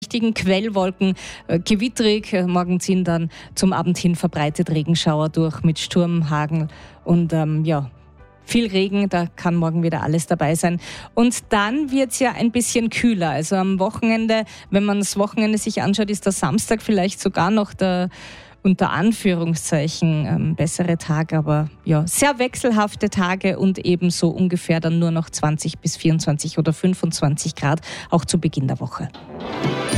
richtigen Quellwolken, gewittrig. Morgen ziehen dann zum Abend hin verbreitet Regenschauer durch mit Sturm, Hagel und viel Regen, da kann morgen wieder alles dabei sein. Und dann wird's ja ein bisschen kühler. Also am Wochenende, wenn man das Wochenende sich anschaut, ist der Samstag vielleicht sogar noch der unter Anführungszeichen bessere Tag, aber ja, sehr wechselhafte Tage und ebenso ungefähr dann nur noch 20 bis 24 oder 25 Grad, auch zu Beginn der Woche.